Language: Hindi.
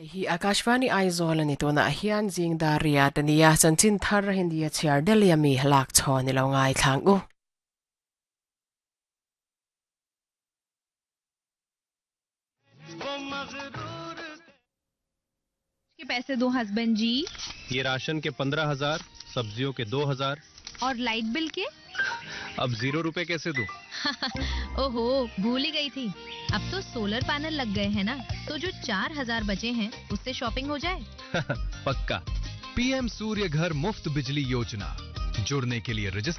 Hi Akashvani Aizola nito na hian jing da ria tania chanchin thar hindia chiar deliami lak chho ni lo ngai thlang u के पैसे दो हस्बैंड जी। ये राशन के 15,000, सब्जियों के 2,000 और लाइट बिल के? अब 0 रुपए कैसे दूं? ओहो, भूल ही गई थी। अब तो सोलर पैनल लग गए हैं ना, तो जो 4,000 बचे हैं उससे शॉपिंग हो जाए। पक्का। पीएम सूर्य घर मुफ्त बिजली योजना, जुड़ने के लिए रजिस्टर